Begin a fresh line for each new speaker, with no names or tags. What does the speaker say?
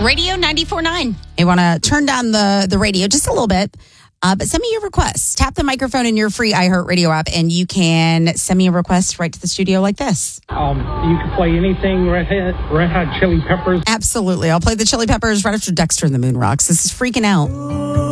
Radio 94.9.
You want to turn down the radio just a little bit, but send me your requests. Tap the microphone in your free iHeartRadio app, and you can send me a request right to the studio like this.
You can play anything, Red Hot Chili Peppers.
Absolutely. I'll play the Chili Peppers right after Dexter and the Moon Rocks. This is Freaking Out.